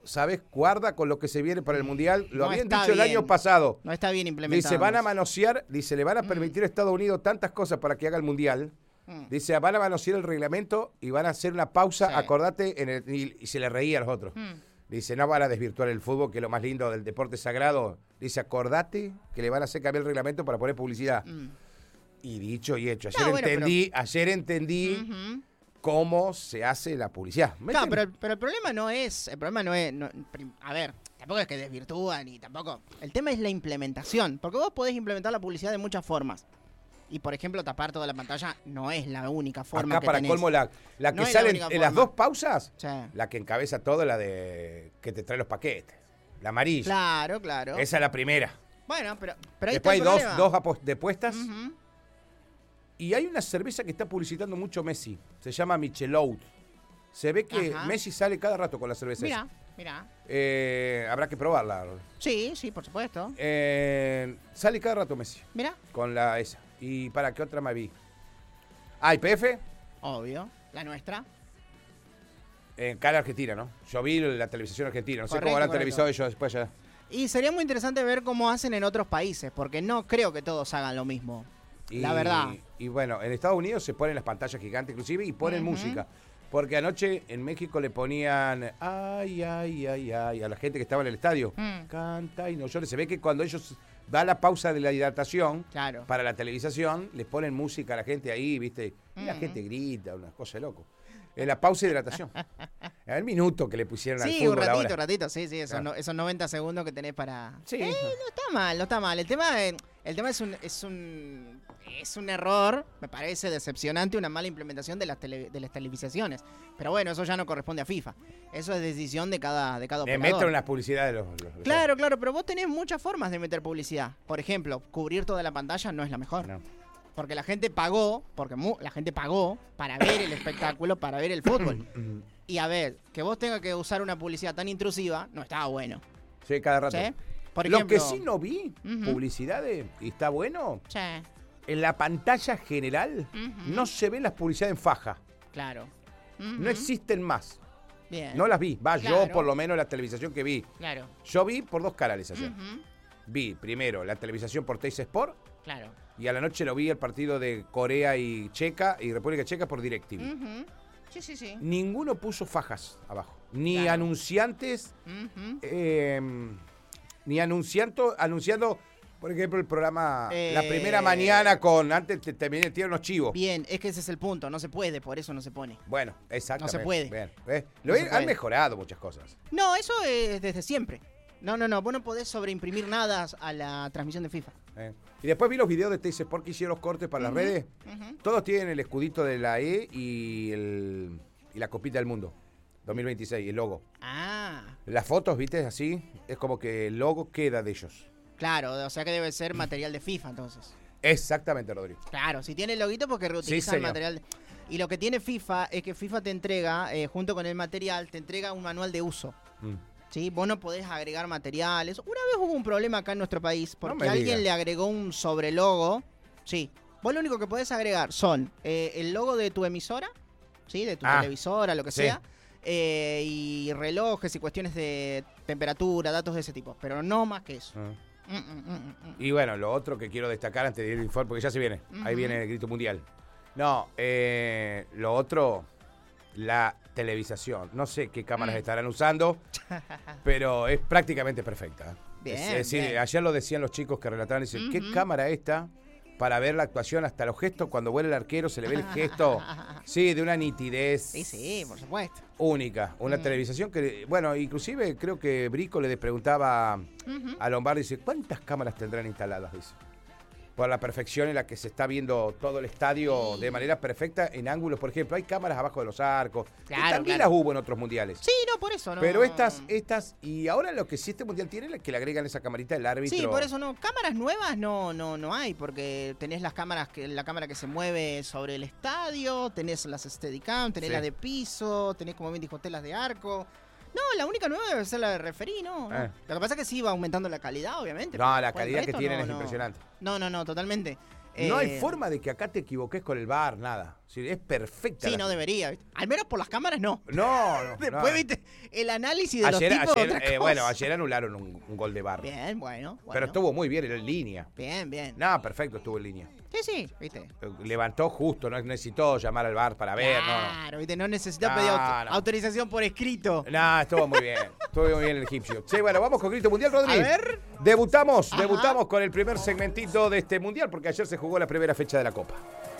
¿sabes? Guarda con lo que se viene para el Mundial. Lo No habían está dicho el bien. año pasado. No está bien implementado. Dice, van a manosear, dice, le van a permitir a Estados Unidos tantas cosas para que haga el Mundial. Dice, van a manosear el reglamento y van a hacer una pausa, Sí. acordate, y se le reía a los otros. Dice, no van a desvirtuar el fútbol, que es lo más lindo del deporte sagrado. Dice, acordate que le van a hacer cambiar el reglamento para poner publicidad. Y dicho y hecho. Ayer entendí Ujú. cómo se hace la publicidad. ¿Me Claro, entiendes? pero el problema no es... a ver, tampoco es que desvirtúan y tampoco... El tema es la implementación. Porque vos podés implementar la publicidad de muchas formas. Y, por ejemplo, tapar toda la pantalla no es la única forma Acá que para tenés. colmo, la No que es la sale única en las forma. dos pausas, Sí. la que encabeza todo es la de que te trae los paquetes. La amarilla. Claro, claro. Esa es la primera. Bueno, pero ahí Después hay está el problema. dos depuestas. Ujú. Y hay una cerveza que está publicitando mucho Messi. Se llama Michelob. Se ve que Ajá. Messi sale cada rato con la cerveza Mira, mira. esa. Habrá que probarla. Sí, por supuesto. Sale cada rato Messi Mira, con la esa. ¿Y para qué otra me vi? Ah, YPF. obvio. La nuestra. En Canal Argentina, ¿no? Yo vi la televisión argentina. No sé Correcto, cómo habrán correcto. televisado ellos después ya. Y sería muy interesante ver cómo hacen en otros países, porque no creo que todos hagan lo mismo. La verdad. Y bueno, en Estados Unidos se ponen las pantallas gigantes inclusive y ponen música. Porque anoche en México le ponían ay, ay, ay, ay a la gente que estaba en el estadio. Canta y no llores. Se ve que cuando ellos dan la pausa de la hidratación Claro. para la televisación, les ponen música a la gente ahí, ¿viste? Y la gente grita, una cosa de loco. En la pausa de hidratación. El minuto que le pusieron al Sí, fútbol un ahora. ratito, sí, esos, Claro. esos 90 segundos que tenés para... Sí. No está mal. El tema es un error, me parece decepcionante, una mala implementación de las televisaciones. Pero bueno, eso ya no corresponde a FIFA. Eso es decisión de cada Le operador. meten las publicidades de los Claro, pero vos tenés muchas formas de meter publicidad. Por ejemplo, cubrir toda la pantalla no es la mejor. No. Porque la gente pagó, la gente pagó para ver el espectáculo, para ver el fútbol. Y a ver, que vos tengas que usar una publicidad tan intrusiva, no estaba bueno. Sí, cada rato. ¿Sí? Por Lo ejemplo, que sí no vi, publicidades, y está bueno, Sí, en la pantalla general no se ven las publicidades en faja. claro. No existen más. Bien. No las vi. Yo Claro. por lo menos la televisación que vi. Claro. Yo vi por dos canales ayer. Ujú, Vi primero la televisación por Teis Sport Claro. y a la noche lo vi el partido de Corea y Checa y República Checa por DirecTV. Ujú. Sí. Ninguno puso fajas abajo. Ni Claro. anunciantes, Ujú. ni anunciando, por ejemplo, el programa La Primera Eh, Mañana con, antes te tiran unos chivos. Bien, es que ese es el punto, no se puede, por eso no se pone. Bueno, exactamente. No se puede. Bien, No se han puede. mejorado muchas cosas. No, eso es desde siempre. No, vos no podés sobreimprimir nada a la transmisión de FIFA. Y después vi los videos de Teis Sport que hicieron los cortes para las redes. Ujú. Todos tienen el escudito de la E y la copita del mundo. 2026, el logo. Ah, Las fotos, viste, así, es como que el logo queda de ellos. claro, o sea que debe ser material de FIFA entonces. Exactamente, Rodrigo. Claro, si tiene el loguito porque reutiliza el señor. material. Y lo que tiene FIFA es que FIFA te entrega, junto con el material, te entrega un manual de uso. ¿Sí? Vos no podés agregar materiales. Una vez hubo un problema acá en nuestro país porque me alguien digas. le agregó un sobrelogo. Sí. Vos lo único que podés agregar son el logo de tu emisora, ¿sí? De tu televisora, lo que sí. sea. Y relojes y cuestiones de temperatura, datos de ese tipo. Pero no más que eso. Y bueno, lo otro que quiero destacar antes de ir al informe, porque ya se viene, ahí viene el grito mundial. No, lo otro, la televisación. No sé qué cámaras estarán usando, pero es prácticamente perfecta. Bien, es decir, bien. ayer lo decían los chicos que relataban, dicen, ¿qué cámara esta? Para ver la actuación, hasta los gestos, cuando vuela el arquero se le ve el gesto, sí, de una nitidez Sí, por supuesto. única. Una televisación que, bueno, inclusive creo que Brico le preguntaba a Lombardi, dice, ¿cuántas cámaras tendrán instaladas? Dice. Por la perfección en la que se está viendo todo el estadio de manera perfecta en ángulos, por ejemplo, hay cámaras abajo de los arcos, que Claro, también claro. las hubo en otros mundiales. Sí, no, por eso no. Pero estas, y ahora lo que sí este mundial tiene es que le agregan esa camarita del árbitro. Sí, por eso no. Cámaras nuevas no hay, porque tenés las cámaras, la cámara que se mueve sobre el estadio, tenés las Steadicam, tenés Sí. las de piso, tenés, como bien dijo, telas de arco. No, la única nueva debe ser la de referí, ¿no? Eh. Lo que pasa es que sí va aumentando la calidad, obviamente. No, la Por el calidad que resto, tienen no, es no. impresionante. No, totalmente. No hay forma de que acá te equivoques con el VAR, nada. Sí, es perfecta. Sí, no debería. ¿Viste? Al menos por las cámaras no. No. Después, viste, el análisis de los tipos otra cosa. Bueno, ayer anularon un gol de VAR. Bien, bueno. Pero estuvo muy bien, era en línea. Bien. No, perfecto, estuvo en línea. Sí, viste. Levantó justo, no necesitó llamar al VAR para ver. Claro, viste, no necesitó pedir autorización por escrito. No, estuvo muy bien. Estuvo muy bien el egipcio. Sí, bueno, vamos con Grito Mundial, Rodri. A ver. Debutamos con el primer segmentito de este Mundial, porque ayer se jugó la primera fecha de la Copa.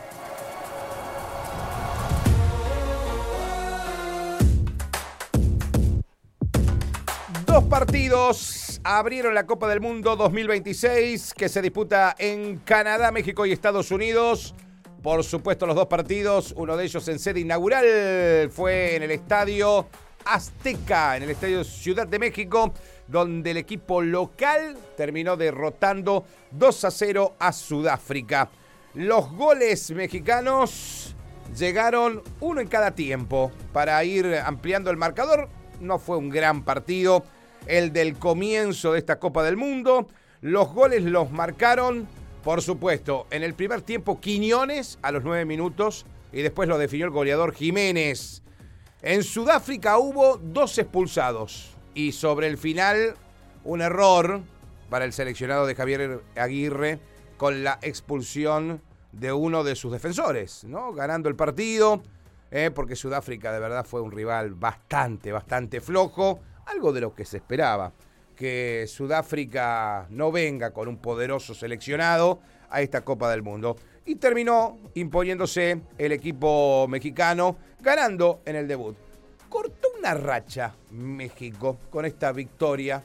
Dos partidos abrieron la Copa del Mundo 2026 que se disputa en Canadá, México y Estados Unidos. Por supuesto, los dos partidos, uno de ellos en sede inaugural, fue en el Estadio Azteca, en el Estadio Ciudad de México, donde el equipo local terminó derrotando 2-0 a Sudáfrica. Los goles mexicanos llegaron uno en cada tiempo para ir ampliando el marcador. No fue un gran partido el del comienzo de esta Copa del Mundo. Los goles los marcaron, por supuesto, en el primer tiempo Quiñones a los 9 minutos y después lo definió el goleador Jiménez. En Sudáfrica hubo 2 expulsados y sobre el final un error para el seleccionado de Javier Aguirre con la expulsión de uno de sus defensores, ¿no? Ganando el partido, porque Sudáfrica de verdad fue un rival bastante flojo. Algo de lo que se esperaba, que Sudáfrica no venga con un poderoso seleccionado a esta Copa del Mundo. Y terminó imponiéndose el equipo mexicano, ganando en el debut. Cortó una racha México con esta victoria.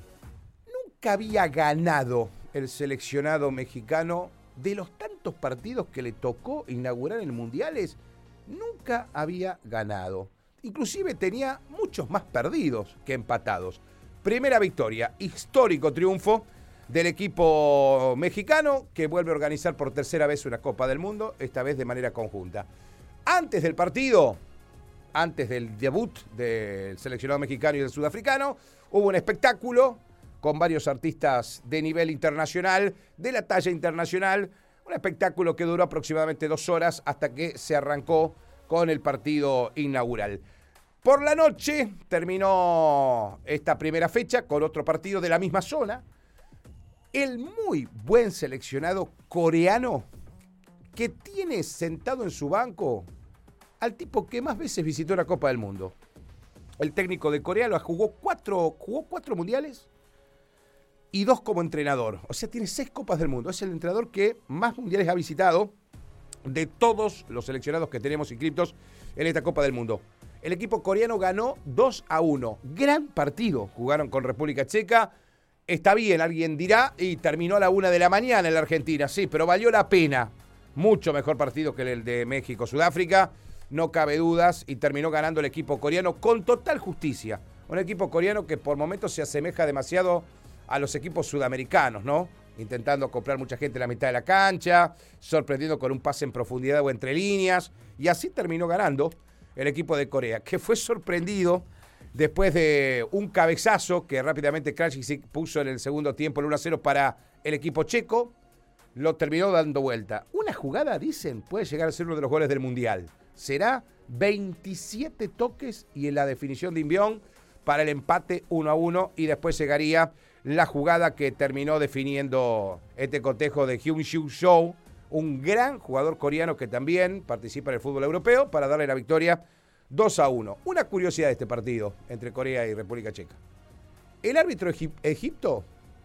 Nunca había ganado el seleccionado mexicano de los tantos partidos que le tocó inaugurar en mundiales. Nunca había ganado. Inclusive tenía muchos más perdidos que empatados. Primera victoria, histórico triunfo del equipo mexicano que vuelve a organizar por tercera vez una Copa del Mundo, esta vez de manera conjunta. Antes del partido, antes del debut del seleccionado mexicano y del sudafricano, hubo un espectáculo con varios artistas de nivel internacional, de la talla internacional, un espectáculo que duró aproximadamente 2 horas hasta que se arrancó con el partido inaugural. Por la noche terminó esta primera fecha con otro partido de la misma zona. El muy buen seleccionado coreano que tiene sentado en su banco al tipo que más veces visitó la Copa del Mundo. El técnico de Corea jugó cuatro mundiales y 2 como entrenador. O sea, tiene 6 Copas del Mundo. Es el entrenador que más mundiales ha visitado de todos los seleccionados que tenemos inscritos en esta Copa del Mundo. El equipo coreano ganó 2-1. Gran partido. Jugaron con República Checa. Está bien, alguien dirá, y terminó a la 1 de la mañana en la Argentina. Sí, pero valió la pena. Mucho mejor partido que el de México-Sudáfrica. No cabe dudas. Y terminó ganando el equipo coreano con total justicia. Un equipo coreano que por momentos se asemeja demasiado a los equipos sudamericanos, ¿no? Intentando acoplar mucha gente en la mitad de la cancha, sorprendiendo con un pase en profundidad o entre líneas, y así terminó ganando el equipo de Corea, que fue sorprendido después de un cabezazo que rápidamente Krajicic puso en el segundo tiempo, el 1-0 para el equipo checo, lo terminó dando vuelta. Una jugada, dicen, puede llegar a ser uno de los goles del Mundial. Será 27 toques y en la definición de Inbión para el empate 1-1, y después llegaría la jugada que terminó definiendo este cotejo de Hyun Soo Cho, un gran jugador coreano que también participa en el fútbol europeo, para darle la victoria 2-1. Una curiosidad de este partido entre Corea y República Checa. El árbitro Egipto,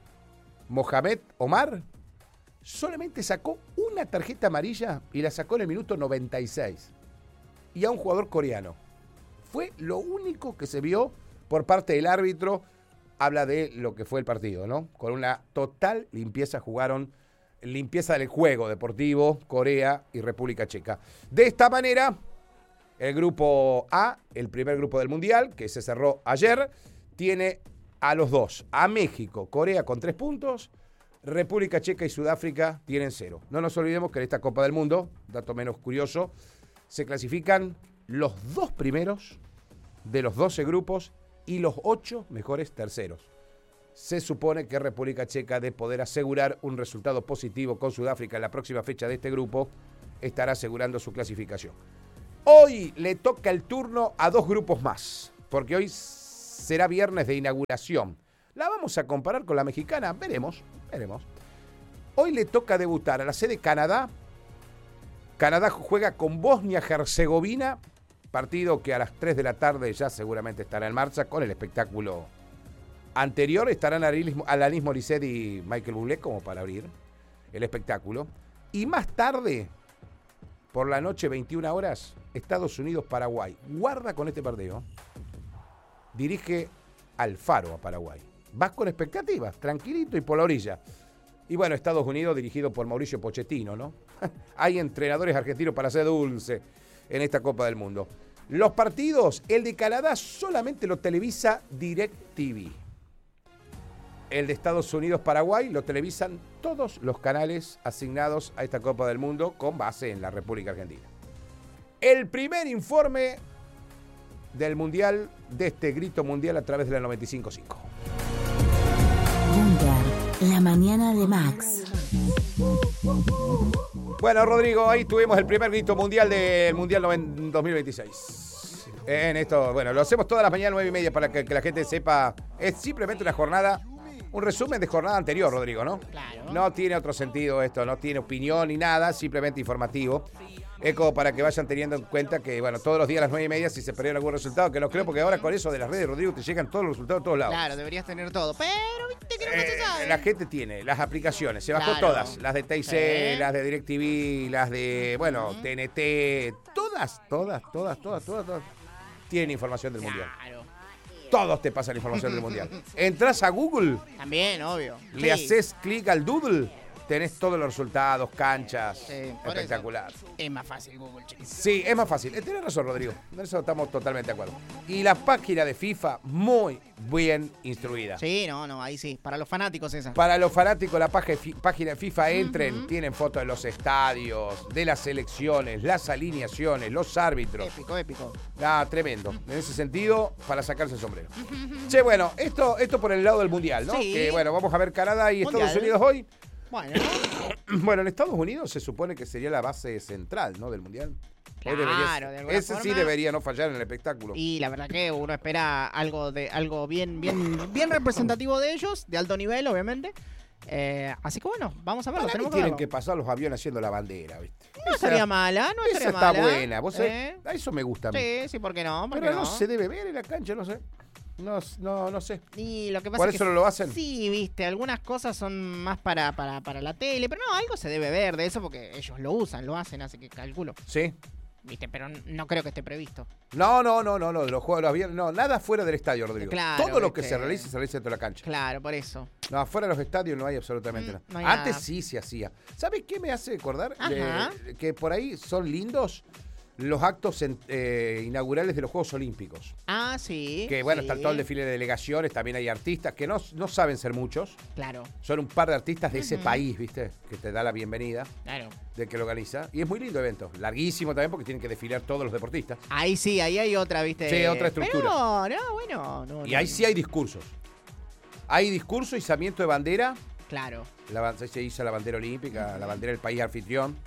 Mohamed Omar, solamente sacó una tarjeta amarilla y la sacó en el minuto 96. Y a un jugador coreano. Fue lo único que se vio por parte del árbitro. Habla de lo que fue el partido, ¿no? Con una total limpieza jugaron, limpieza del juego deportivo, Corea y República Checa. De esta manera, el grupo A, el primer grupo del Mundial, que se cerró ayer, tiene a los 2, a México, Corea con 3 puntos, República Checa y Sudáfrica tienen 0. No nos olvidemos que en esta Copa del Mundo, dato menos curioso, se clasifican los 2 primeros de los 12 grupos y los 8 mejores terceros. se supone que República Checa, de poder asegurar un resultado positivo con Sudáfrica en la próxima fecha de este grupo, estará asegurando su clasificación. Hoy le toca el turno a 2 grupos más, porque hoy será viernes de inauguración. La vamos a comparar con la mexicana, veremos. Hoy le toca debutar a la sede Canadá. Canadá juega con Bosnia-Herzegovina, partido que a las 3 de la tarde ya seguramente estará en marcha con el espectáculo anterior. Estarán Alanis Morissette y Michael Bublé como para abrir el espectáculo. Y más tarde, por la noche, 21 horas, Estados Unidos-Paraguay. Guarda con este partido. Dirige Alfaro a Paraguay. Vas con expectativas, tranquilito y por la orilla. Y bueno, Estados Unidos dirigido por Mauricio Pochettino, ¿no? Hay entrenadores argentinos para hacer dulce en esta Copa del Mundo. Los partidos, el de Canadá solamente lo televisa DirecTV. El de Estados Unidos-Paraguay lo televisan todos los canales asignados a esta Copa del Mundo con base en la República Argentina. El primer informe del Mundial, de este grito mundial a través de la 95.5. La mañana de Max. Bueno, Rodrigo, ahí tuvimos el primer grito mundial del Mundial 2026. En esto, bueno, lo hacemos todas las mañanas 9:30 para que la gente sepa. Es simplemente una jornada, un resumen de jornada anterior, Rodrigo, ¿no? Claro. No tiene otro sentido esto, no tiene opinión ni nada, simplemente informativo. Es como para que vayan teniendo en cuenta que, bueno, todos los días a las 9:30, si se perdieron algún resultado, que no creo, porque ahora con eso de las redes, Rodrigo, te llegan todos los resultados de todos lados. Claro, deberías tener todo, pero viste que nunca se sabe. La gente tiene las aplicaciones, se bajó Claro. todas, las de TIC, las de DirecTV, las de, bueno, TNT, todas. Tienen información del Mundial. Claro. Todos te pasan información del Mundial. Entrás a Google, También, obvio. le haces clic al doodle, tenés todos los resultados, canchas, Sí, por espectacular. eso es más fácil Google, chicos. Sí, es más fácil. Tienes razón, Rodrigo. En eso estamos totalmente de acuerdo. Y la página de FIFA, muy bien instruida. Sí, no, ahí sí. Para los fanáticos esa. Para los fanáticos, la página de FIFA, entren, tienen fotos de los estadios, de las selecciones, las alineaciones, los árbitros. Épico. Tremendo. En ese sentido, para sacarse el sombrero. Che, bueno, esto por el lado del Mundial, ¿no? Sí. Que, bueno, vamos a ver Canadá y Mundial. Estados Unidos hoy. Bueno, Bueno, en Estados Unidos se supone que sería la base central, ¿no? Del Mundial. Claro, de alguna ese sí forma. debería no fallar en el espectáculo. y la verdad que uno espera algo bien representativo de ellos, de alto nivel, obviamente. Así que bueno, vamos a verlo. Para mí Tenemos que tienen verlo. que pasar los aviones haciendo la bandera, ¿viste? No estaría mala, no estaría Esa está mala. buena. ¿Vos sabés? A eso me gusta a mí. Sí, ¿por qué no? ¿Por Pero qué no se debe ver en la cancha, no sé. No sé. Y lo que pasa ¿Por es eso que no lo hacen? sí, viste, algunas cosas son más para la tele, pero no, algo se debe ver de eso porque ellos lo usan, lo hacen, así que calculo. Sí. Viste, pero no creo que esté previsto. No, los juegos, los aviones, no, nada fuera del estadio, Rodrigo. Claro, Todo lo que viste. se realiza dentro de la cancha. Claro, por eso. No, afuera de los estadios no hay absolutamente No nada. hay Antes nada. sí se hacía. ¿Sabes qué me hace acordar? Ajá. Que por ahí son lindos los actos inaugurales de los Juegos Olímpicos. Ah, sí. Que bueno, sí. está todo el desfile de delegaciones, también hay artistas que no saben ser muchos. Claro, Son un par de artistas de ese país, ¿viste? Que te da la bienvenida, claro. de que lo organiza. Y es muy lindo evento. Larguísimo también porque tienen que desfilar todos los deportistas. Ahí sí, ahí hay otra, viste. Sí, otra estructura. Pero, no, bueno. No, Y ahí sí hay discursos. Hay discurso, izamiento de bandera. Claro. Se hizo la bandera olímpica, la bandera del país anfitrión.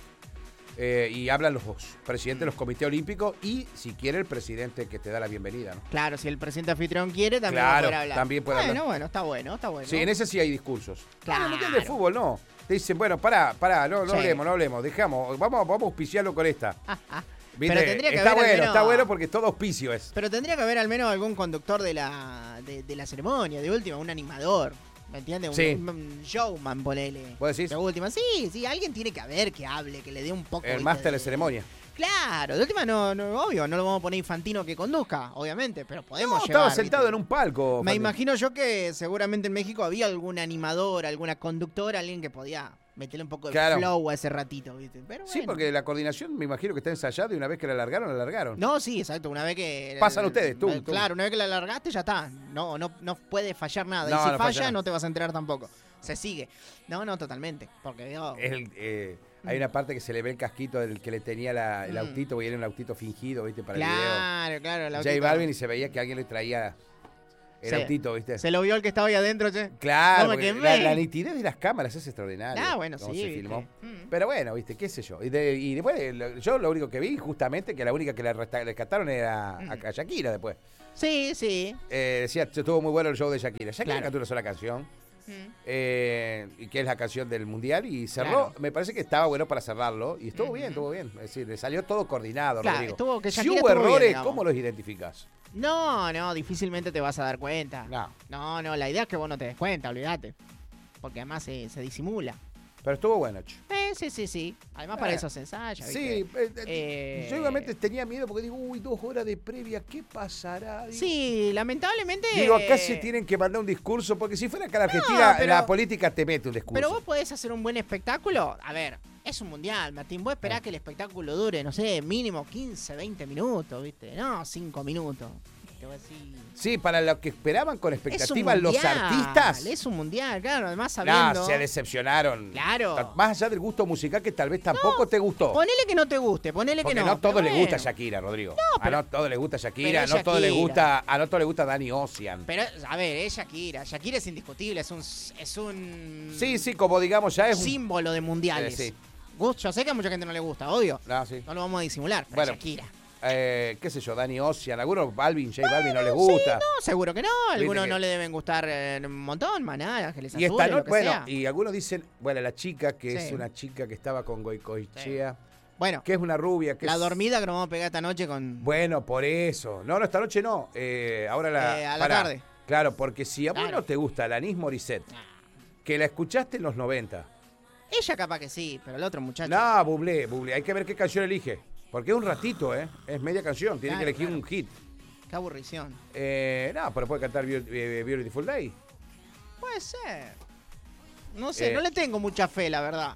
Y hablan los presidentes de los comités olímpicos y, si quiere, el presidente que te da la bienvenida, ¿no? Claro, si el presidente anfitrión quiere, también Claro, puede hablar. también puede hablar. Bueno, está bueno. Sí, en ese sí hay discursos. Claro. En el Mundial de Fútbol no. Te dicen, bueno, pará, no Sí. hablemos, dejamos, vamos a auspiciarlo con esta. ¿Viste? Pero tendría que está haber al bueno, menos- está bueno porque todo auspicio es. Pero tendría que haber al menos algún conductor de la ceremonia, de última, un animador. ¿Me entiendes? Sí. Un showman, ponele. ¿Vos decís? De última, sí, alguien tiene que haber que hable, que le dé un poco. El ¿viste? máster de ceremonia. Claro, de última no, obvio, no lo vamos a poner Infantino que conduzca, obviamente, pero podemos No, llevar. estaba sentado ¿viste? en un palco. Me Fati. imagino yo que seguramente en México había algún animador, alguna conductora, alguien que podía meterle un poco de Claro. flow a ese ratito, ¿viste? Pero Sí, bueno. porque la coordinación me imagino que está ensayada y una vez que la alargaron. No, sí, exacto. Una vez que. Pasan ustedes, tú. Claro, una vez que la largaste, ya está. No puede fallar nada. No, y si no falla, falla nada. no te vas a enterar tampoco. Se sigue. No, totalmente. Porque digo. Hay una parte que se le ve el casquito del que le tenía el autito, porque era un autito fingido, ¿viste? Para el video. Claro. J Balvin, y se veía que alguien le traía el autito, ¿viste? Se lo vio el que estaba ahí adentro, che. Claro, No me porque quemé. la nitidez de las cámaras es extraordinaria. Ah, bueno, cómo sí, se viste. filmó. Pero bueno, ¿viste? ¿Qué sé yo? Y después, yo lo único que vi, justamente, que la única que la rescataron era a Shakira después. Sí, sí. Decía, estuvo muy bueno el show de Shakira. Shakira Claro. cantó una sola canción. Y que es la canción del mundial y cerró, Claro. me parece que estaba bueno para cerrarlo y estuvo bien, estuvo bien, es decir, le salió todo coordinado, Claro, Rodrigo. que Si Shakira hubo estuvo bien, errores, digamos. ¿cómo los identificás? No, difícilmente te vas a dar cuenta. No, No, la idea es que vos no te des cuenta, olvídate. Porque además se disimula. pero estuvo bueno, che. Sí. Además para eso se ensaya, Sí, ¿viste? yo igualmente tenía miedo porque digo, uy, 2 horas de previa, ¿qué pasará? Digo, Sí, lamentablemente... digo, acá se tienen que mandar un discurso, porque si fuera acá en Argentina, pero- la política te mete un discurso. Pero vos podés hacer un buen espectáculo. A ver, es un mundial, Martín. Vos esperás que el espectáculo dure, no sé, mínimo 15, 20 minutos, ¿viste? No, 5 minutos. Te voy a decir... Sí, para lo que esperaban con Es un expectativa los mundial, artistas. Es un mundial, claro. Además No, sabiendo... se decepcionaron. Claro. Más allá del gusto musical que tal vez tampoco te gustó. Ponele que no te guste, ponele Porque que no. no todos pero les gusta bueno. Shakira, Rodrigo. pero- a no todos les gusta Shakira, pero es no todos les Shakira. gusta, a no todos les gusta Dani Ocean. Pero, a ver, es Shakira. Shakira es indiscutible, es un Sí, como digamos, ya es un... símbolo de mundiales. Sí. Yo sé que a mucha gente no le gusta, obvio. No, sí. No lo vamos a disimular, pero Bueno, es Shakira. Qué sé yo, Dani Ocean, algunos J Balvin no les gusta. No, seguro que no. Algunos que- no le deben gustar un montón, Maná, Ángeles Y Azules, esta lo que bueno, sea. y algunos dicen, bueno, la chica que es Sí. una chica que estaba con Goicoechea, Bueno, que es una rubia, que la es... dormida que nos vamos a pegar esta noche con... Bueno, por eso. No, esta noche no. Ahora a la tarde. Claro, porque si a vos Claro. no te gusta Alanis Morissette, que la escuchaste en los 90. Ella capaz que sí, pero el otro muchacho... No, Bublé. Hay que ver qué canción elige. Porque es un ratito, ¿eh? Es media canción. Tiene Claro, que elegir claro. un hit. Qué aburrición. No, pero puede cantar Beautiful Day. Puede ser. No sé, Eh, no le tengo mucha fe, la verdad.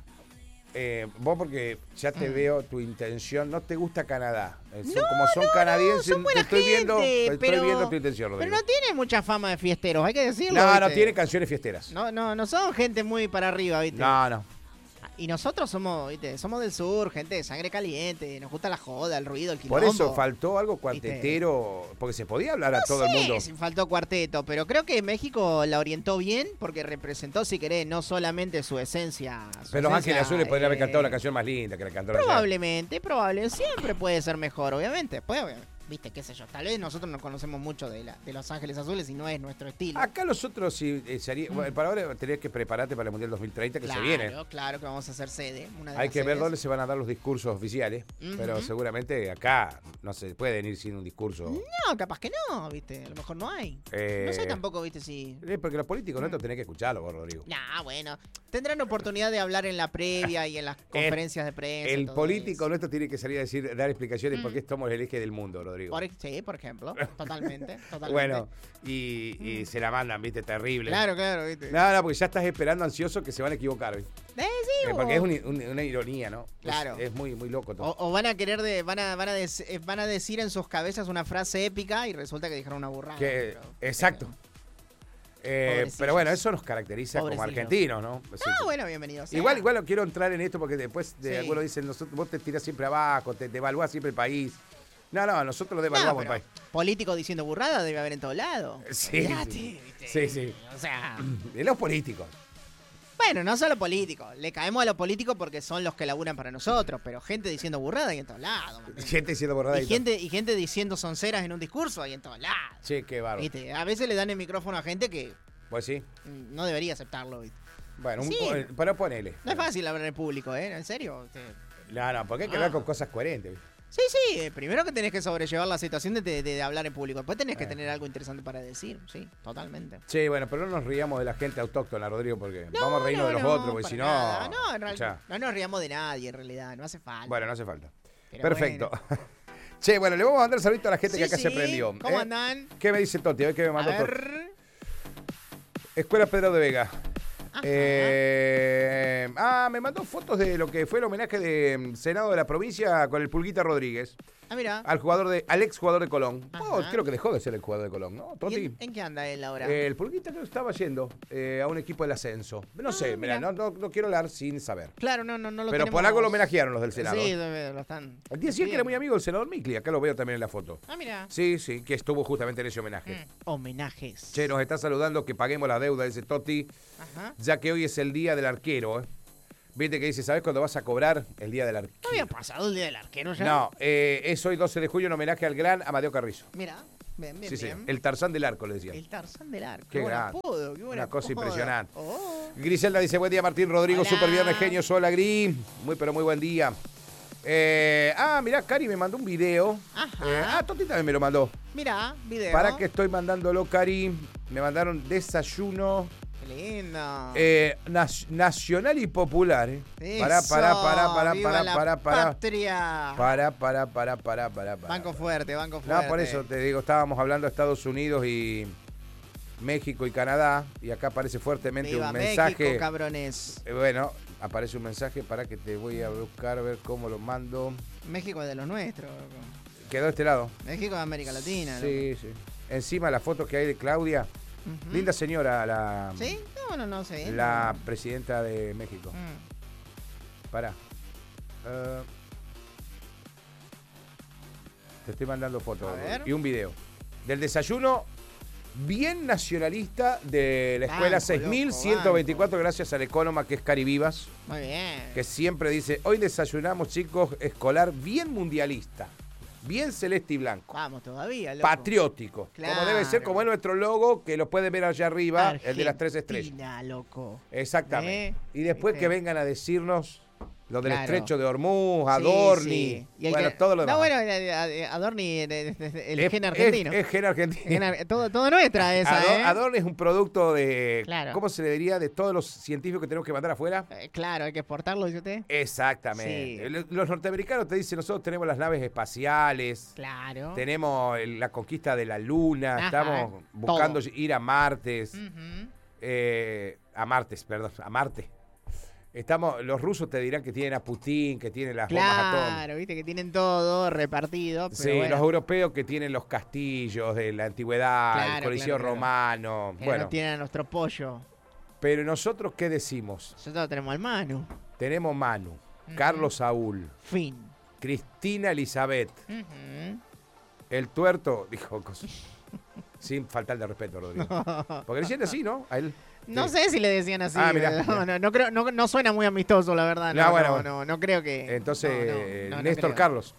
Vos porque ya te veo tu intención. No te gusta Canadá. No, como son canadienses, son buena estoy viendo pero tu intención, pero Rodrigo. no tiene mucha fama de fiesteros, hay que decirlo. No, no ¿viste? tiene canciones fiesteras. No son gente muy para arriba, ¿viste? No. Y nosotros somos, ¿viste? Somos del sur, gente de sangre caliente, nos gusta la joda, el ruido, el Por quilombo. eso faltó algo cuartetero, porque se podía hablar a todo el mundo. Sí, faltó cuarteto, pero creo que México la orientó bien porque representó, si querés, no solamente su esencia. Pero Los Ángeles Azules podría haber cantado la canción más linda que la cantó ayer. Probablemente, siempre puede ser mejor, obviamente. Viste, qué sé yo, tal vez nosotros no conocemos mucho de Los Ángeles Azules y no es nuestro estilo. Acá nosotros, si sería, bueno, para ahora tenés que prepararte para el Mundial 2030 que se viene. Claro que vamos a hacer sede. Una de Hay las que ver sedes. dónde se van a dar los discursos oficiales, pero seguramente acá no se pueden ir sin un discurso. No, capaz que no, viste, a lo mejor no hay. No sé tampoco, viste, si... Porque los políticos nuestros tenés que escucharlo, vos, Rodrigo. Nah, bueno, tendrán oportunidad de hablar en la previa y en las conferencias de prensa. El todo político eso. nuestro tiene que salir a decir, dar explicaciones por qué somos el eje del mundo, Rodrigo. Sí, por ejemplo, totalmente. Bueno, y se la mandan, viste, terrible. Claro, viste. No, porque ya estás esperando ansioso que se van a equivocar, ¿viste? Sí, Porque es una ironía, ¿no? Claro. Es muy, muy loco todo. O van a querer van a decir en sus cabezas una frase épica y resulta que dijeron una burrada. Exacto. Pero bueno, eso nos caracteriza como Pobrecillos. argentinos, ¿no? Bueno, bienvenidos. Igual quiero entrar en esto porque después Sí. algunos dicen, vos te tirás siempre abajo, te devaluás siempre el país. No, nosotros lo devaluamos el país. Político diciendo burrada debe haber en todos lados. Sí. Olvídate, Sí, ¿viste? sí. O sea, De los políticos. bueno, no solo políticos. Le caemos a los políticos porque son los que laburan para nosotros, pero gente diciendo burrada hay en todos lados. Martín. Gente siendo borrada Y gente diciendo sonceras en un discurso hay en todos lados. Che, qué bárbaro. ¿Viste? A veces le dan el micrófono a gente que Pues sí. no debería aceptarlo. ¿viste? Bueno, Sí. pero ponele. No es fácil hablar en público, ¿eh? ¿En serio? No, porque hay que hablar con cosas coherentes. ¿viste? Sí. Primero que tenés que sobrellevar la situación de hablar en público. Después tenés que tener algo interesante para decir. Sí, totalmente. Sí, bueno, pero no nos riamos de la gente autóctona, Rodrigo, porque vamos a reírnos de los otros, porque para si no... nada. No, en realidad, escuchá. no nos riamos de nadie, en realidad. No hace falta. Bueno, no hace falta. Pero Perfecto. bueno. Che, bueno, le vamos a mandar saludito a la gente Sí, que acá se sí. prendió. ¿Cómo andan? ¿Qué me dice Toti? A ver qué me A mandó Toti. ver. Escuela Pedro de Vega. Me mandó fotos de lo que fue el homenaje de Senado de la provincia con el Pulguita Rodríguez. Ah, mira. Al ex jugador de Colón. Ajá. Creo que dejó de ser el jugador de Colón, ¿no? ¿Y Toti. en qué anda él ahora? El Pulguita creo que estaba yendo a un equipo del ascenso. No sé, mira, no quiero hablar sin saber. Claro, no lo Pero tenemos. por algo lo homenajearon los del Senado. Sí, lo están. Decía que era muy amigo del senador Micli, acá lo veo también en la foto. Ah, mira. Sí, que estuvo justamente en ese homenaje. Homenajes. Che, nos está saludando que paguemos la deuda, dice Toti, Ajá. ya que hoy es el día del arquero. Viste que dice, ¿sabes cuándo vas a cobrar? El día del arquero. ¿No había pasado el día del arquero ya? No, es hoy 12 de julio en homenaje al gran Amadeo Carrizo. Mira, bien. Sí, el Tarzán del Arco, le decía. El Tarzán del Arco. Qué buen grande. apodo, qué buen Una cosa apodo. impresionante. Oh. Griselda dice, buen día Martín Rodrigo, Hola. super viernes genios, hola Gris. Pero muy buen día. Mirá, Cari me mandó un video. Ajá. Toti también me lo mandó. Mira, video. ¿Para qué estoy mandándolo, Cari? Me mandaron desayuno Qué lindo. nacional y popular. Pará. Viva la patria. Pará. Banco fuerte. No, por eso te digo, estábamos hablando de Estados Unidos y México y Canadá, y acá aparece fuertemente Viva un mensaje. México, cabrones. Bueno, aparece un mensaje para que te voy a buscar, a ver cómo lo mando. México es de los nuestros. Loco. Quedó de este lado. México es América Latina. Sí. Encima la foto que hay de Claudia. Ujú. Linda señora, la, ¿Sí? No sé. la presidenta de México. Pará. Te estoy mandando fotos A ver. y un video. Del desayuno bien nacionalista de la escuela Banco, 6124, gracias al Economa, que es Cari Vivas, Muy bien. que siempre dice, hoy desayunamos, chicos, escolar bien mundialista, bien celeste y blanco. Vamos todavía, loco. Patriótico, como debe ser, Claro. como es nuestro logo, que lo pueden ver allá arriba, el de las 3 estrellas. Argentina, loco. Exactamente. Y después ¿Viste? que vengan a decirnos lo del Claro. estrecho de Hormuz, Adorni, Sí. Y el bueno, que- todo lo demás. No, bueno, Adorni, el gen argentino. Es gen argentino. Todo nuestra esa, Adorni es un producto de, Claro. ¿cómo se le diría? De todos los científicos que tenemos que mandar afuera. Claro, hay que exportarlo, dice usted. Exactamente. Sí. Los norteamericanos te dicen, nosotros tenemos las naves espaciales, Claro. tenemos la conquista de la luna, Ajá, estamos buscando todo. ir a Martes, Ujú. a Marte. Los rusos te dirán que tienen a Putin, que tienen las bombas atómicas. Claro, viste que tienen todo repartido. Pero Sí, bueno, los europeos que tienen los castillos de la antigüedad, el Claro, Coliseo claro. romano. que Bueno, no tienen a nuestro pollo. pero nosotros, ¿qué decimos? Nosotros tenemos al Manu. Tenemos Manu, Carlos Saúl, Fin. Cristina Elizabeth, Ujú. el tuerto, dijo cosas. Sin faltar de respeto, Rodrigo. Porque le decían así, ¿no? A él. No Sí. sé si le decían así. Mirá. No creo, no suena muy amistoso, la verdad. No, bueno. No creo que. Entonces, no Néstor creo. Carlos.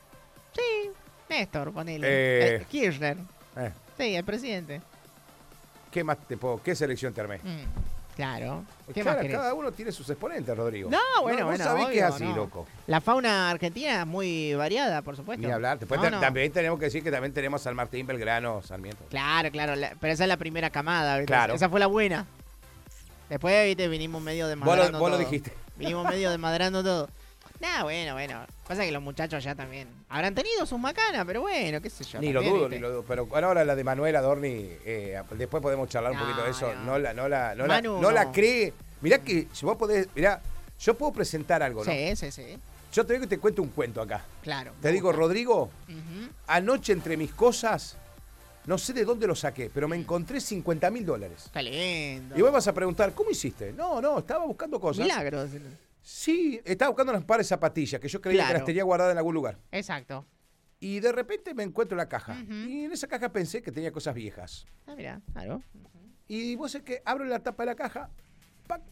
Sí, Néstor, ponele. Kirchner. Eh, Sí, el presidente. ¿Qué más qué selección te armé? Claro. ¿Qué Claro, más querés? cada uno tiene sus exponentes, Rodrigo. No, bueno, vos bueno. sabés obvio, que es así, no. loco. La fauna argentina es muy variada, por supuesto. Ni hablar. Después No, no. también tenemos que decir que también tenemos al Martín Belgrano Sarmiento. Claro, pero esa es la primera camada, ¿viste? Claro. Esa fue la buena. Después, viste, vinimos medio desmadrando Vos lo todo. dijiste. Vinimos medio desmadrando todo. Nah, bueno. Pasa que los muchachos allá también habrán tenido sus macanas, pero bueno, qué sé yo. Ni lo también, dudo, ¿viste? ni lo dudo. Pero ahora la de Manuel Adorni, después podemos charlar un No, poquito de eso. no. Manu, No la no. cree. Mirá que si vos podés, mirá, yo puedo presentar algo, ¿no? Sí. Yo te digo que te cuento un cuento acá. Claro. Te digo, Rodrigo, Ujú. anoche entre mis cosas, no sé de dónde lo saqué, pero me encontré $50.000. Qué lindo. Y vos vas a preguntar, ¿cómo hiciste? No, estaba buscando cosas. Milagros. Sí, estaba buscando unas pares de zapatillas que yo creía que Claro. las tenía guardadas en algún lugar. Exacto. Y de repente me encuentro la caja. Ujú. Y en esa caja pensé que tenía cosas viejas. Ah, mira, claro. Y vos es que abro la tapa de la caja, ¡pac!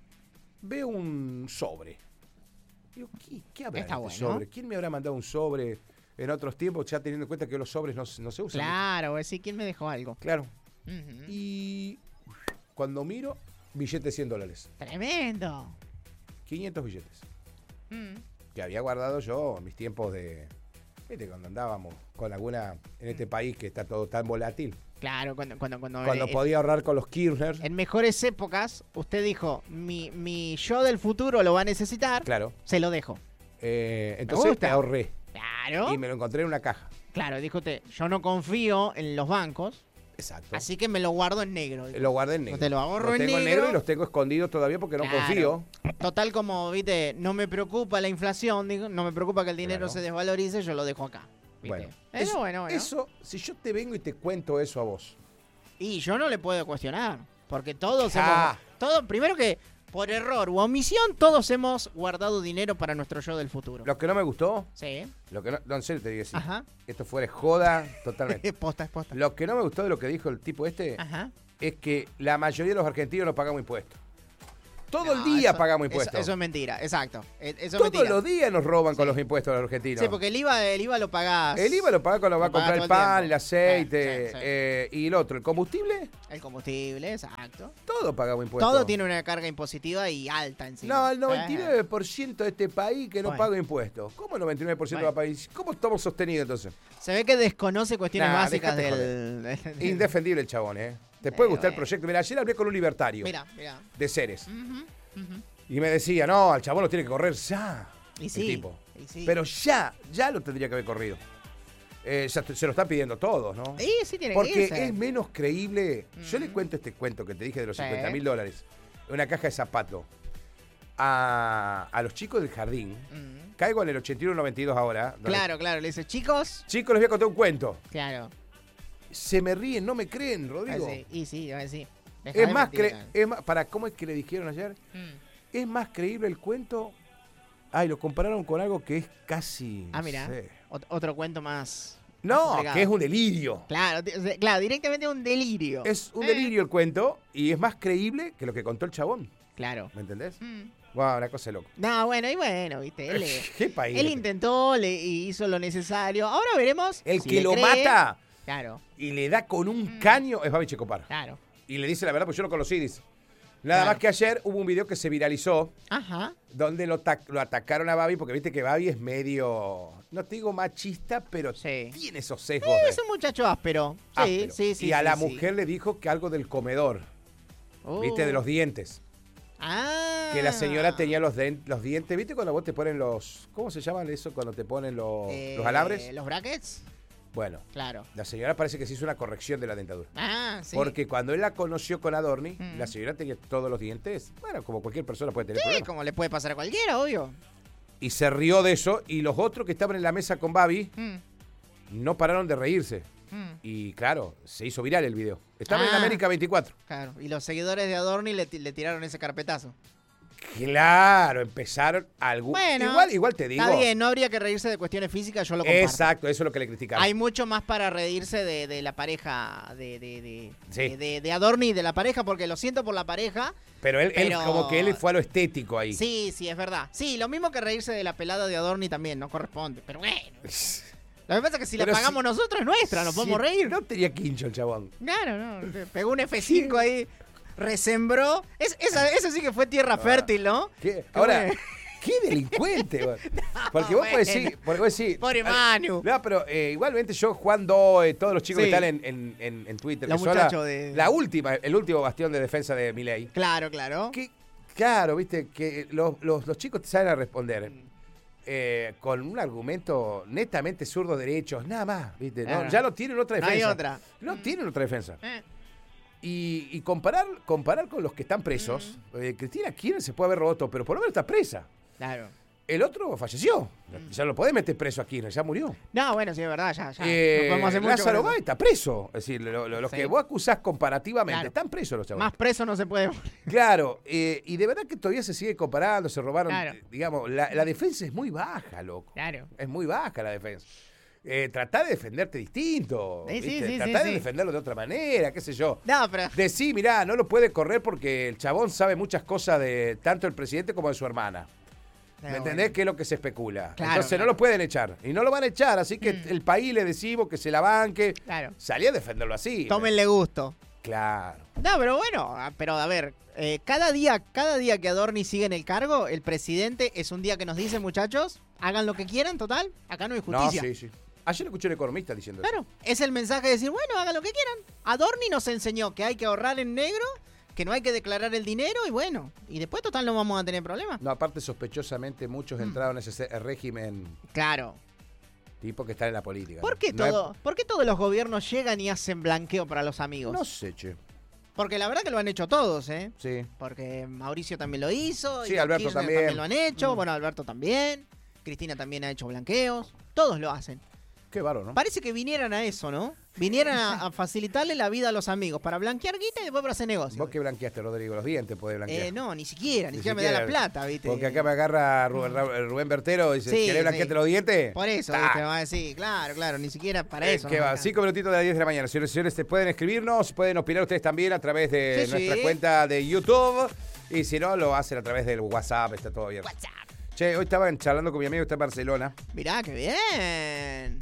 Veo un sobre. Digo, ¿qué habrá Está en este bueno. sobre? ¿Quién me habrá mandado un sobre en otros tiempos, ya teniendo en cuenta que los sobres no se usan? Claro, voy a decir, ¿quién me dejó algo? Claro. Ujú. Y cuando miro, billete de $100. Tremendo. 500 billetes. Mm. Que había guardado yo en mis tiempos de... Viste, cuando andábamos con alguna... En este país que está todo tan volátil. Claro, cuando Cuando podía ahorrar con los Kirchner. en mejores épocas, usted dijo, mi yo del futuro lo va a necesitar, Claro. se lo dejo. Entonces gusta. te ahorré. Claro. Y me lo encontré en una caja. Claro, dijo usted, yo no confío en los bancos, Exacto. Así que me lo guardo en negro. Lo guardé en negro. Te lo ahorro en tengo negro. Y los tengo escondidos todavía porque no confío. Total, como, viste, no me preocupa la inflación, digo, no me preocupa que el dinero se desvalorice, yo lo dejo acá. ¿Viste? Bueno. Eso, si yo te vengo y te cuento eso a vos. Y yo no le puedo cuestionar, porque todos primero que por error u omisión, todos hemos guardado dinero para nuestro yo del futuro. Lo que no me gustó, Sí. lo que no, en serio te digo así. Ajá. Esto fuera de joda totalmente. Es posta. Lo que no me gustó de lo que dijo el tipo Ajá. es que la mayoría de los argentinos no pagamos impuestos. Todo el día pagamos impuestos. Eso es mentira, exacto. Todos los días nos roban con los impuestos los argentinos. Sí, porque el IVA lo pagás. El IVA lo pagás cuando va a comprar el pan, el aceite, sí. y el otro, el combustible. El combustible, exacto. Todo pagamos impuestos. Todo tiene una carga impositiva y alta encima. No, el 99% de este país que no paga impuestos. ¿Cómo el 99% del país? ¿Cómo estamos sostenidos entonces? Se ve que desconoce cuestiones básicas del... Indefendible el chabón, ¿eh? Te puede gustar el proyecto. Mira, ayer hablé con un libertario. Mira. De Ceres. Y me decía, no, al chabón lo tiene que correr ya. Y sí. El tipo. Y sí. Pero ya lo tendría que haber corrido. Ya se lo están pidiendo todos, ¿no? Sí, tiene Porque que irse. es menos creíble. Yo le cuento este cuento que te dije de los $50.000. Una caja de zapatos. A los chicos del jardín. Caigo en el 81-92 ahora. Claro, le dice, chicos, les voy a contar un cuento. Claro. Se me ríen, no me creen, Rodrigo. Sí. Es más, ¿cómo es que le dijeron ayer? Es más creíble el cuento. Ay, lo compararon con algo que es casi... mira, otro cuento más... No, que es un delirio. Claro, directamente un delirio. Es un delirio el cuento y es más creíble que lo que contó el chabón. Claro. ¿Me entendés? Wow, una cosa de loco. No, bueno, viste. ¿Qué país? Él intentó, y hizo lo necesario. Ahora veremos. El si que lo cree. mata Claro. y le da con un caño es Babi Checopar. Claro. Y le dice la verdad, pues yo lo conocí, dice. Nada más que ayer hubo un video que se viralizó. Ajá. Donde lo atacaron a Babi, porque viste que Babi es medio, no te digo machista, pero tiene esos sesgos. Es un muchacho áspero. Sí. Y a la mujer le dijo que algo del comedor, viste, de los dientes. Que la señora tenía los dientes, viste cuando vos te ponen ¿cómo se llaman eso? Cuando te ponen los alambres. ¿Los brackets? Bueno, claro. La señora parece que se hizo una corrección de la dentadura. Sí. Porque cuando él la conoció con Adorni, la señora tenía todos los dientes. Bueno, como cualquier persona puede tener problemas. Como le puede pasar a cualquiera, obvio. Y se rió de eso. Y los otros que estaban en la mesa con Babi no pararon de reírse. Y claro, se hizo viral el video. Estaba en América 24. Claro. Y los seguidores de Adorni le tiraron ese carpetazo. Claro, empezaron igual te digo. Está bien, no habría que reírse de cuestiones físicas, yo lo comparto. Exacto, eso es lo que le criticaron. Hay mucho más para reírse de la pareja de Adorni y de la pareja, porque lo siento por la pareja. Pero él como que él fue a lo estético ahí. Sí, es verdad. Sí, lo mismo que reírse de la pelada de Adorni también, no corresponde. Pero bueno. Lo que pasa es que si la pagamos nosotros es nuestra, nos podemos reír. No tenía quincho el chabón. Claro, no. Pegó un F5 ahí. Resembró. Eso sí que fue tierra fértil, ¿no? Ahora, qué delincuente. Porque vos podés decir... Pobre Manu. No, pero igualmente yo, Juan Doe, todos los chicos que están en Twitter, los que son muchachos el último bastión de defensa de Milei. Claro. Claro, viste, que los chicos te saben a responder con un argumento netamente zurdo derechos, nada más, viste. No, ya no tienen otra defensa. No hay otra. No tienen otra defensa. Y comparar con los que están presos, Cristina Kirchner se puede haber roto, pero por lo menos está presa. Claro. El otro falleció. Ya lo podés meter preso a Kirchner, ya murió. No, bueno, sí, es verdad, ya. No podemos hacer mucho. Lázaro Báez está preso. Es decir, los que vos acusás comparativamente están presos los chavos. Más presos no se puede. Claro, y de verdad que todavía se sigue comparando, se robaron. Digamos, la defensa es muy baja, loco. Claro. Es muy baja la defensa. Tratá de defenderte distinto. Tratá de defenderlo de otra manera, qué sé yo. No, pero... Decí, mirá, no lo puede correr porque el chabón sabe muchas cosas de tanto el presidente como de su hermana. ¿Me entendés? Que es lo que se especula. Claro, entonces no lo pueden echar. Y no lo van a echar, así que el país le decimos que se la banque. Claro. Salí a defenderlo así. Tómenle gusto. Claro. No, pero bueno, a ver, cada día que Adorni sigue en el cargo, el presidente es un día que nos dice, muchachos, hagan lo que quieran, total, acá no hay justicia. No, sí. Ayer escuché a un economista diciendo eso. Claro, es el mensaje de decir, bueno, hagan lo que quieran. Adorni nos enseñó que hay que ahorrar en negro, que no hay que declarar el dinero y bueno, y después total no vamos a tener problemas. No, aparte sospechosamente muchos entraron en ese régimen. Claro. Tipos que están en la política. ¿Por qué, No ¿Por qué todos los gobiernos llegan y hacen blanqueo para los amigos? No sé, che. Porque la verdad que lo han hecho todos, ¿eh? Sí. Porque Mauricio también lo hizo. Sí, y los Alberto Kirchner también. lo han hecho. Bueno, Alberto también. Cristina también ha hecho blanqueos. Todos lo hacen. Qué bárbaro, ¿no? Parece que vinieran a eso, ¿no? Vinieran a facilitarle la vida a los amigos para blanquear guita y después para hacer negocio. ¿Vos qué blanqueaste, Rodrigo? Los dientes podés blanquear. No, ni siquiera me da la plata, ¿viste? Porque acá me agarra Rubén Bertero y dice, Sí, ¿querés blanquearte los dientes? Por eso, Ta. ¿viste? Me va a decir, claro, ni siquiera para eso. ¿Qué no va? me 5 minutitos de las 10 de la mañana. Señores y señores, pueden escribirnos, pueden opinar ustedes también a través de Sí, nuestra sí. cuenta de YouTube. Y si no, lo hacen a través del WhatsApp, está todo bien. WhatsApp. Che, hoy estaban charlando con mi amigo que está en Barcelona. Mirá, qué bien.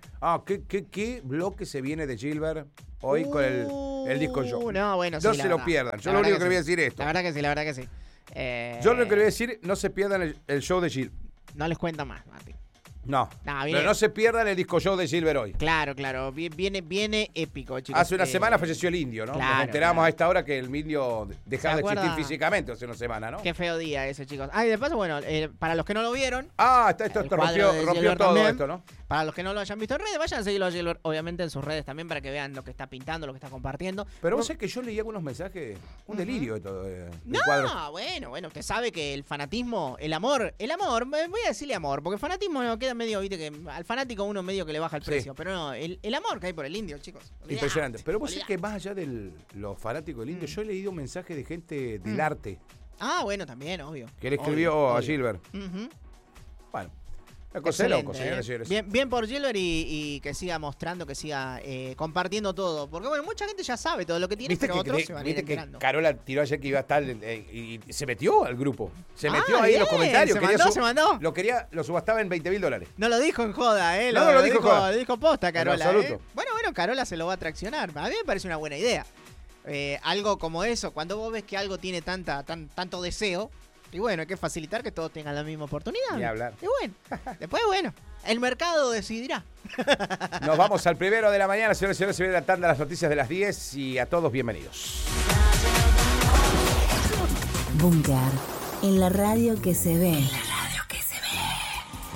¿Qué bloque se viene de Gilbert hoy con el disco Yo? No, bueno, sí, No la se lo verdad. pierdan. Yo La lo único verdad que le voy a sí. decir es esto. La verdad que sí. Yo lo único que le voy a decir, no se pierdan el show de Gilbert. No les cuenta más, Mati. No. No, viene- Pero no se pierdan el disco show de Gilbert hoy. Claro. Viene épico, chicos. Hace una semana falleció el indio, ¿no? claro, Nos enteramos claro. a esta hora que el indio dejaba ¿Se de existir acuerda? físicamente hace una semana, ¿no? Qué feo día ese, chicos. Ah, y de paso, bueno, para los que no lo vieron, Esto el cuadro de rompió Gilbert todo también. esto, ¿no? para los que no lo hayan visto en redes, vayan a seguirlo a Gilbert, obviamente en sus redes también, para que vean lo que está pintando, lo que está compartiendo. Pero vos sabés que yo leí algunos mensajes, un delirio de todo. Del No, cuadro. bueno, usted sabe que el fanatismo, el amor, voy a decirle amor, porque fanatismo no queda medio, viste, que al fanático uno medio que le baja el Sí. precio, pero no, el amor que hay por el indio, chicos. Olvidate, Impresionante. Pero vos sabés olvidate. que más allá de los fanáticos del indio, yo he leído mensajes de gente del arte Ah, bueno, también, obvio. que le escribió Obvio, a obvio. Gilbert. Ujú. Bueno, una cosa de Excelente, loco, señores y señores. Bien por Gilbert y que siga mostrando, que siga compartiendo todo. Porque, bueno, mucha gente ya sabe todo lo que tiene, ¿Viste pero otros que, se van a ir viste que enterando. Carola tiró ayer que iba a estar y se metió al grupo? Se metió ahí bien, en los comentarios. se mandó. Lo subastaba en $20,000. No lo dijo en joda, ¿eh? No, lo dijo en joda. Lo dijo posta, Carola. absoluto. Bueno, Carola se lo va a traccionar. A mí me parece una buena idea. Algo como eso, cuando vos ves que algo tiene tanto deseo, y bueno, hay que facilitar que todos tengan la misma oportunidad. Ni hablar. Y bueno, después, bueno, el mercado decidirá. Nos vamos al 1 de la mañana, señores y señores. Se viene la tanda de las noticias de las 10 y a todos bienvenidos. Búnker, en la radio que se ve.